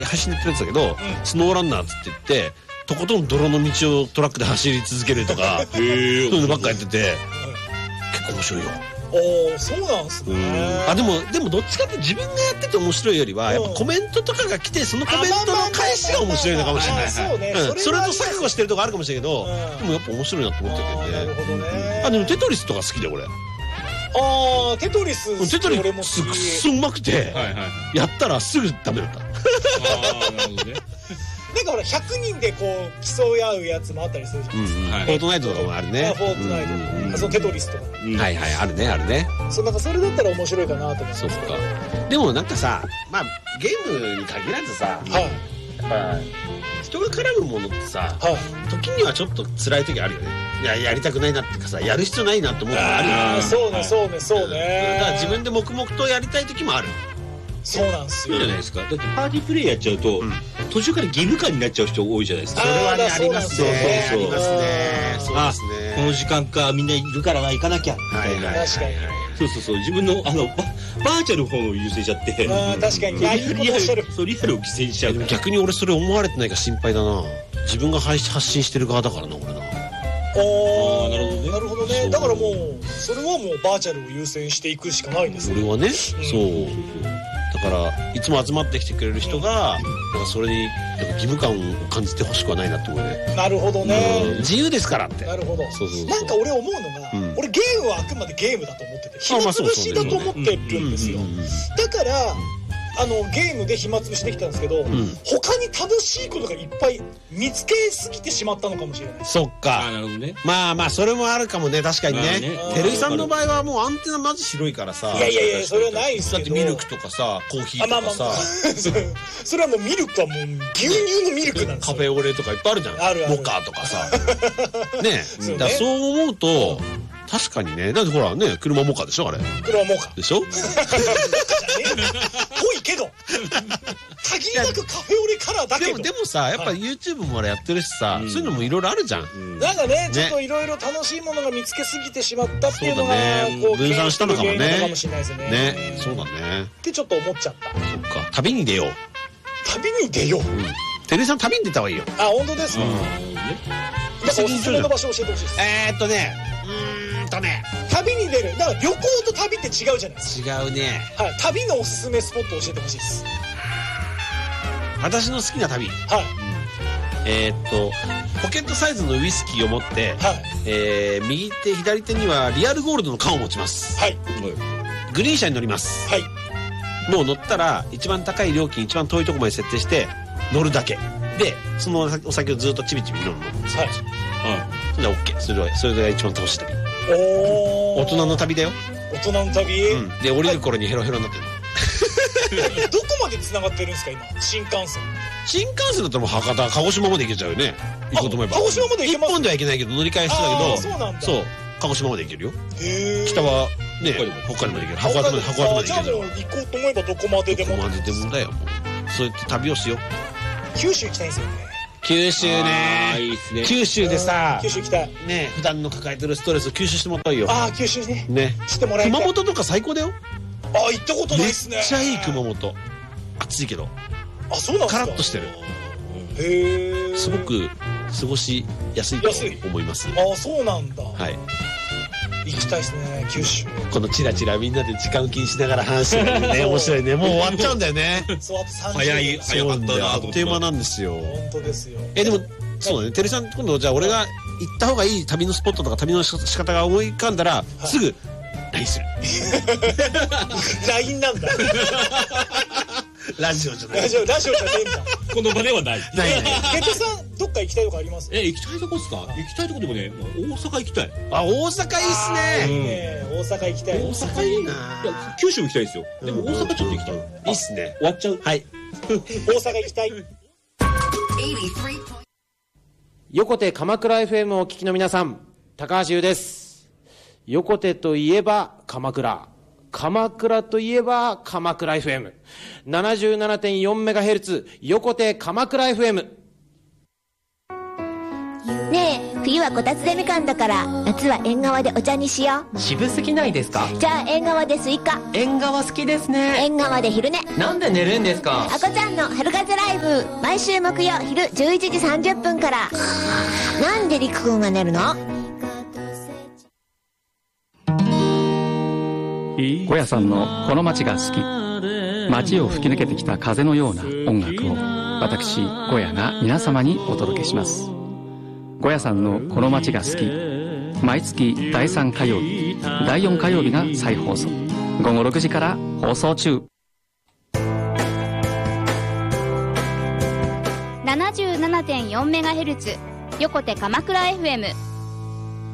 配信でやってるんですけど、スノーランナーって言ってとことん泥の道をトラックで走り続けるとかそういうのばっかやってて、結構面白いよ。 おお、そうなんすね。 でもどっちかって自分がやってて面白いよりはやっぱコメントとかが来てそのコメントの返しが面白いのかもしれない。 そうね、 それと錯誤してるとこあるかもしれないけど、でもやっぱ面白いなと思ってて。 なるほどね。 でもテトリスとか好きだよ俺。 テトリス俺もくっそうまくてやったらすぐダメだった。 なるほどね。 なんかほら100人でこう競い合うやつもあったりするじゃないですか。 フォートナイトとかもあるね。 フォートナイトとかそのテトリスとか。 はいはい、あるねあるね。 なんかそれだったら面白いかなと思って。 そうか。でもなんかさ、ゲームに限らずさ、やっぱ人が絡むものってさ、時にはちょっと辛い時あるよね。やりたくないなっていうかさ、やる必要ないなって思うのもあるよね。 そうね。 だから自分で黙々とやりたい時もある。 そうなんですよ。 いいじゃないですか。だってパーティープレイやっちゃうと、途中から義務感になっちゃう人多いじゃないですか。 それはね、ありますね。 そうありますね。そうですね。 この時間か、みんないるからな、行かなきゃ。 確かに。 そう。自分の、バーチャル方を優先しちゃって。 確かに。 リアルを犠牲にしちゃう。 逆に俺それ思われてないか心配だな。自分が発信してる側だからな、俺な。 なるほどね。 だからもう、それはもうバーチャルを優先していくしかないですね。 俺はね、そう。だからいつも集まってきてくれる人がなんかそれになんか義務感を感じてほしくはないなって思うね。 なるほどね。 自由ですからって。 なるほど。 そうなんか俺思うのが、俺ゲームはあくまでゲームだと思ってて暇つぶしだと思ってるんですよ。だからゲームで暇つぶしできたんですけど、他に楽しいことがいっぱい見つけすぎてしまったのかもしれない。 そっか。 なるほどね。 それもあるかもね。確かにね。照井さんの場合はもうアンテナマジ広いからさ。 いやそれはないですけど。 だってミルクとかさ、コーヒーとかさ。 それはもうミルクはもう牛乳のミルクなんですよ。 カフェオレとかいっぱいあるじゃん。 あるモカとかさ。ね。だそう思うと確かにね。だってほらね、車モカでしょあれ。 車モカでしょ。 濃いけど限りなくカフェオレカラーだけど。 でもさ、やっぱ YouTube もやってるしさ、そういうのもいろいろあるじゃん。 なんかね、ちょっといろいろ楽しいものが見つけすぎてしまったっていうのが分散したのかもね。 かもしれないですね。 ね、そうだね。 ってちょっと思っちゃった。 そっか。旅に出よう。 旅に出よう。 照井さん旅に出た方がいいよ。 本当ですか。なんかおすすめの場所教えてほしいです。旅に出る。だから旅行と旅って違うじゃないですか。違うね。 はい。旅のおすすめスポット教えてほしいです。 私の好きな旅。ポケットサイズのウイスキーを持って、右手左手にはリアルゴールドの缶を持ちます。グリーン車に乗ります。もう乗ったら一番高い料金、一番遠いところまで設定して乗るだけで、そのお酒をずっとちびちび飲むんですよ。それで OK。それが一番楽しい旅。大人の旅だよ。 大人の旅。 で降りる頃にヘロヘロになってる。 どこまで繋がってるんですか今新幹線。 新幹線だったらもう博多鹿児島まで行けちゃうよね。行こうと思えば。 鹿児島まで行けます。 一本では行けないけど乗り換えしてだけど。 そうなんだ。 そう鹿児島まで行けるよ。北はね北海道まで行ける。函館まで行ける。 じゃあもう行こうと思えばどこまででも。 どこまででもだよ。もうそうやって旅をしよう。 九州行きたいんですよね。 九州ね。 いいっすね。 九州でさ。 九州行きたい。 ね普段の抱えてるストレスを吸収してもらったらいいよ。 九州ね。 ね。 してもらいたい。 熊本とか最高だよ。 行ったことないっすね。 めっちゃいい熊本。暑いけど。 そうなんですか。 カラッとしてる。 へえ。 すごく過ごしやすいと思います。 そうなんだ。 はい。 行きたいですね九州。 このチラチラみんなで時間気にしながら話してるのね面白いね。もう終わっちゃうんだよね。 そうあと30分。 早かったな。 あっという間なんですよ。 本当ですよ。 でもそうだね。照井さん今度じゃあ俺が行った方がいい旅のスポットとか旅の仕方が思い浮かんだらすぐ LINE する。 LINE なんだ。 ラジオじゃない。 ラジオじゃねえんだ。 この場ではない。 ゲトさんどっか行きたいとこあります？ 行きたいとこですか？行きたいとこでもね、大阪行きたい。 大阪いいっすね。 大阪行きたい。 大阪いいな。 九州行きたいですよ。でも大阪ちょっと行きたい。いいっすね。 終わっちゃう。 はい。 大阪行きたい。 横手鎌倉 FM をお聞きの皆さん、高橋優です。横手といえば鎌倉。鎌倉といえば鎌倉 FM。77.4MHz 横手鎌倉 FM。 ねえ、 冬はこたつでみかんだから、夏は縁側でお茶にしよう。渋すぎないですか？ じゃあ縁側でスイカ。 縁側好きですね。 縁側で昼寝。 なんで寝るんですか？ あこちゃんの春風ライブ、毎週木曜昼11時30分から。なんでりくくんが寝るの？ 小屋さんのこの街が好き。街を吹き抜けてきた風のような音楽を私小屋が皆様にお届けします。小屋さんのこの街が好き、毎月第3火曜日第4火曜日が再放送、午後6時から放送中。 77.4MHz 横手鎌倉 FM。